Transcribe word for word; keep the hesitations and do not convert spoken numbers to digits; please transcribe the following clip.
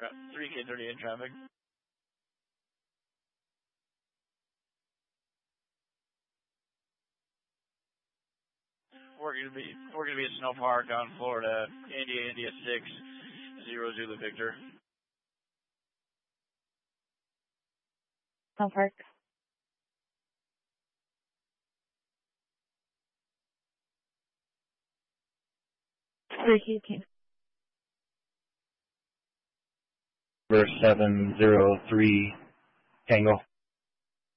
three K thirty in traffic. We're gonna be we're gonna be at Snow Park on Florida, India, India six, zero Zulu Victor. Snow Park. Three Q King. Verse seven zero three Tango.